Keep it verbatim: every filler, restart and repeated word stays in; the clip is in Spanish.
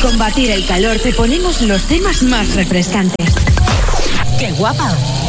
combatir el calor te ponemos los temas más refrescantes. ¡Qué guapa!